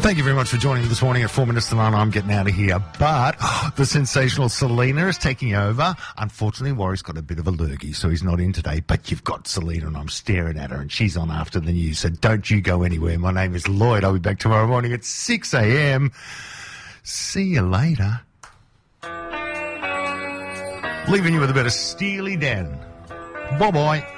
Thank you very much for joining me this morning at 4 minutes to 9. I'm getting out of here. But the sensational Selena is taking over. Unfortunately, Warrior's got a bit of a lurgy, so he's not in today. But you've got Selena, and I'm staring at her, and she's on after the news. So don't you go anywhere. My name is Lloyd. I'll be back tomorrow morning at 6 a.m. See you later. Leaving you with a bit of Steely Dan. Bye-bye.